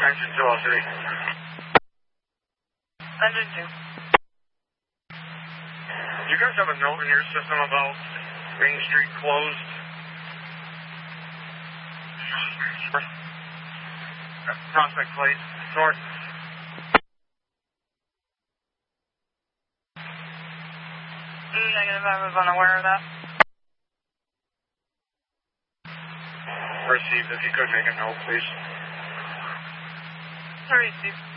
Engine 203. Engine 2. Do you guys have a note in your system about Main Street closed? Prospect Place, north. Negative, I was unaware of that. Received, if you could make a note, please. Received.